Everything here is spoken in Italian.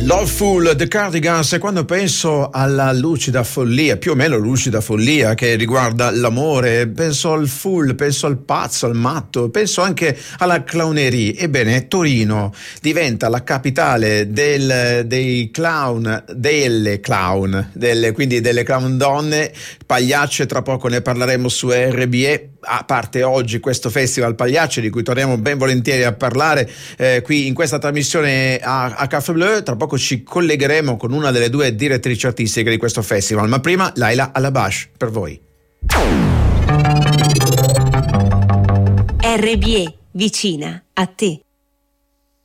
Loveful, The Cardigans, e quando penso alla lucida follia, più o meno lucida follia che riguarda l'amore, penso al full, penso al pazzo, al matto, penso anche alla clownerie. Ebbene, Torino diventa la capitale dei clown, quindi delle clown donne, pagliacce. Tra poco ne parleremo su RBE. A parte oggi questo festival Pagliacce, di cui torniamo ben volentieri a parlare qui in questa trasmissione a Café Bleu. Tra poco ci collegheremo con una delle due direttrici artistiche di questo festival, ma prima Laila Alabash per voi. RBE, vicina a te.